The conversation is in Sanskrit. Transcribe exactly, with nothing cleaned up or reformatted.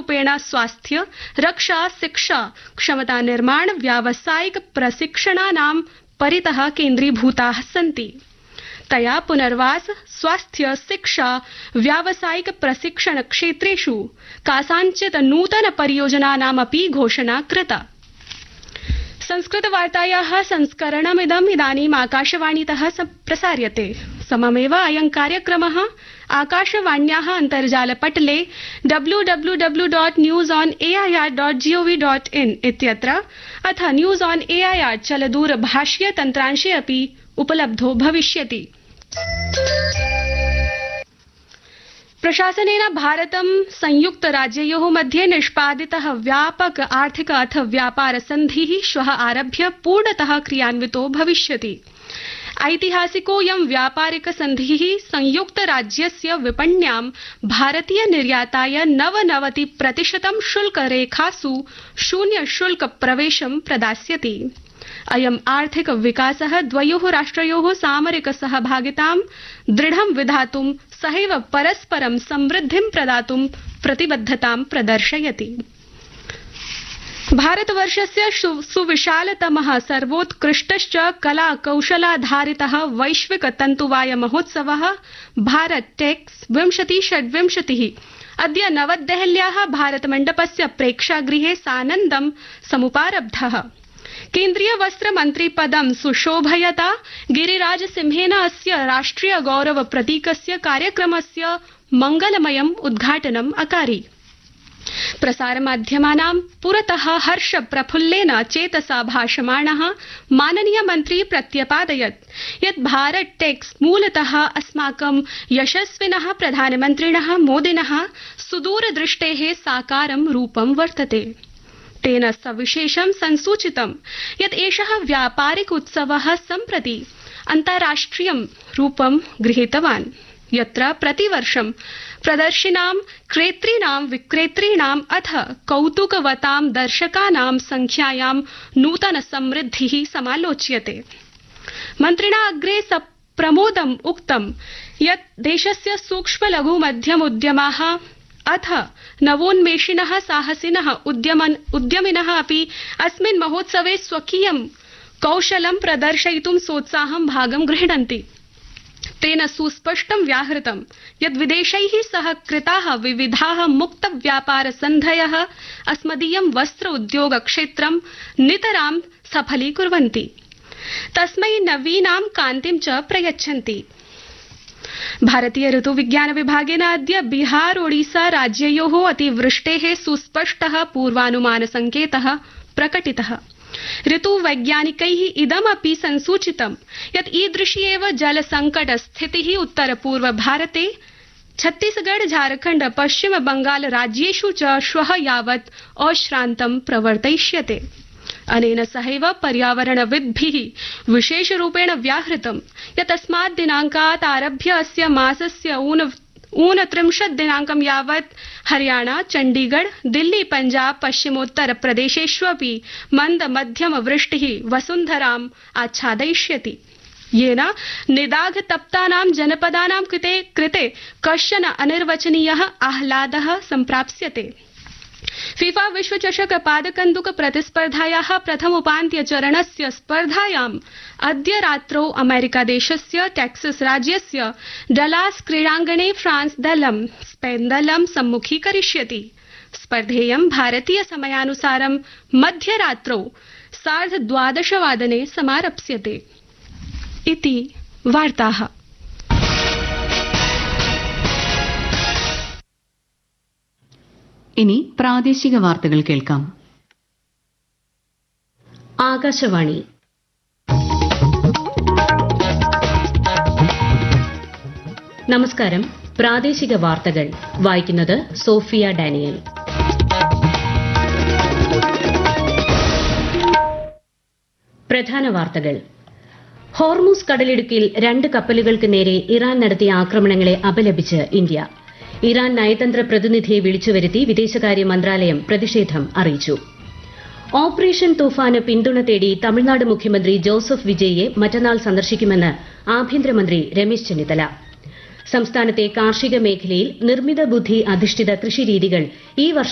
रूपेण स्वास्थ्य, रक्षा, शिक्षा, क्षमता निर्माण, व्यावसायिक प्रशिक्षणानां परितः केन्द्रीभूताः सन्ति। तया पुनर्वास, स्वास्थ्य, शिक्षा, व्यावसायिक प्रशिक्षण क्षेत्रेषु कासाञ्चित् नूतन परियोजनानामपि घोषणा कृता। संस्कृतवार्तायाः संस्करणमिदम् इदानीम् आकाशवाणीतः प्रसार्यते। सममेव अयं कार्यक्रमः आकाशवाण्याः अन्तर्जालपटले W W W dot news on AIR dot gov dot in इत्यत्र अथ न्यूज ऑन एआईआर चलदूरभाषीय तन्त्रांशे अपि उपलब्धो भविष्यति। प्रशासनेन भारतं संयुक्तराज्ययोः मध्ये निष्पादितः व्यापक आर्थिक अथ व्यापार सन्धिः श्वः आरभ्य पूर्णतः क्रियान्वितो भविष्यति। ऐतिहासिकोऽयं व्यापारिक सन्धिः संयुक्तराज्यस्य विपण्यां भारतीय निर्याताय नवनवति प्रतिशतं शुल्करेखासु शून्य शुल्क प्रवेशं प्रदास्यति। अयम् आर्थिक विकासः द्वयोः राष्ट्रयोः सामरिक सहभागितां दृढं विधातुं सहैव परस्परं समृद्धिं प्रदातुं प्रतिबद्धतां प्रदर्शयति। भारतवर्षस्य सुविशालतमः सर्वोत्कृष्टश्च कला कौशलाधारितः वैश्विक तन्तुवाय महोत्सवः भारत टेक्स विंशति षड्विंशतिः अद्य नवदेहल्याः भारतमण्डपस्य प्रेक्षागृहे सानन्दं समुपारब्धः। केन्द्रीय वस्त्र मन्त्री पदं सुशोभयता गिरिराज सिंहेन अस्य राष्ट्रिय गौरव प्रतीकस्य कार्यक्रमस्य मंगलमयम् उद्घाटनम् अकारि। प्रसारमाध्यमानां पुरतः हर्ष प्रफुल्लेन चेतसा भाषमाणः माननीय मन्त्री प्रत्यपादयत् यत् भारत टेक्स मूलतः अस्माकं यशस्विनः प्रधानमन्त्रिणः मोदिनः सुदूरदृष्टेः साकारं रूपं वर्तते। तेन सविशेषं संसूचितं यत् एषः व्यापारिक उत्सवः सम्प्रति अन्ताराष्ट्रियं रूपं गृहीतवान्, यत्र प्रतिवर्षं प्रदर्शिनां क्रेतॄणां विक्रेतॄणाम् अथ कौतुकवतां दर्शकानां संख्यायां नूतन समृद्धिः समालोच्यते। मन्त्रिणा अग्रे प्रमोदम् उक्तं यत् देशस्य सूक्ष्म लघु मध्यम उद्यमाः अथ नवोन्मेषिणः साहसिनः उद्यमिनः अपि अस्मिन् महोत्सवे स्वकीयं कौशलं प्रदर्शयितुं सोत्साहं भागं गृह्णन्ति। तेन सुस्पष्टं व्याहृतं यत् विदेशैः सह कृताः विविधाः मुक्त व्यापार सन्धयः अस्मदीयं वस्त्र उद्योग क्षेत्रं नितरां सफलीकुर्वन्ति, तस्मै नवीनां कान्तिं च प्रयच्छन्ति। भारतीय ऋतु विज्ञान विभागेन अद्य बिहार ओडिशा राज्ययोः अतिवृष्टेः सुस्पष्टः पूर्वानुमान संकेतः प्रकटितः। ऋतुवैज्ञानिकैः इदमपि संसूचितं यत् ईदृशी एव जल संकट स्थितिः उत्तर पूर्व भारते छत्तीसगढ़ झारखण्ड पश्चिम बंगाल राज्येषु च श्वः यावत् अश्रान्तं प्रवर्तयिष्यते। अनेन सहैव पर्यावरणविद्भिः विशेषरूपेण व्याहृतं यत् अस्मात् दिनाङ्कात् आरभ्य अस्य मासस्य ऊनत्रिंशत् दिनाङ्कं यावत् हरियाणा, चण्डीगढ़, दिल्ली, पंजाब, पश्चिमोत्तर प्रदेशेष्वपि मन्द मध्यम वृष्टिः वसुन्धराम् आच्छादयिष्यति, येन निदाघतप्तानां जनपदानां कृते कृते कश्चन अनिर्वचनीयः आह्लादः सम्प्राप्स्यते। फीफा विश्वचषक पादकन्दुक प्रतिस्पर्धायाः प्रथमोपान्त्य चरणस्य स्पर्धायाम् अद्य रात्रौ अमेरिका देशस्य टेक्सास राज्यस्य डलास क्रीडाङ्गणे फ्रांस दलं स्पेन दलं सम्मुखीकरिष्यति। स्पर्धेयं भारतीय समयानुसारं मध्यरात्रौ सार्धद्वादशवादने समारप्स्यते। इति वार्ताः। ഇനി പ്രാദേശിക വാർത്തകൾ കേൾക്കാം. ആകാശവാണി. നമസ്കാരം. പ്രാദേശിക വാർത്തകൾ വായിക്കുന്നത് സോഫിയ ഡാനിയൽ. പ്രധാന വാർത്തകൾ. ഹോർമുസ് കടലിടുക്കിൽ രണ്ട് കപ്പലുകൾക്ക് നേരെ ഇറാൻ നടത്തിയ ആക്രമണങ്ങളെ അപലപിച്ച് ഇന്ത്യ. ഇറാൻ നയതന്ത്ര പ്രതിനിധിയെ വിളിച്ചുവരുത്തി വിദേശകാര്യ മന്ത്രാലയം പ്രതിഷേധം അറിയിച്ചു. ഓപ്പറേഷൻ തൂഫാന് പിന്തുണ തേടി തമിഴ്നാട് മുഖ്യമന്ത്രി ജോസഫ് വിജയിയെ മറ്റന്നാൾ സന്ദർശിക്കുമെന്ന് ആഭ്യന്തരമന്ത്രി രമേശ് ചെന്നിത്തല. സംസ്ഥാനത്തെ കാർഷിക മേഖലയിൽ നിർമ്മിത ബുദ്ധി അധിഷ്ഠിത കൃഷിരീതികൾ ഈ വർഷം